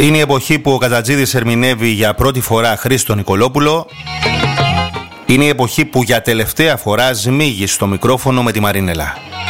Είναι η εποχή που ο Κατατζίδης ερμηνεύει για πρώτη φορά Χρήστο Νικολόπουλο. Είναι η εποχή που για τελευταία φορά σμίγει στο μικρόφωνο με τη Μαρίνελα.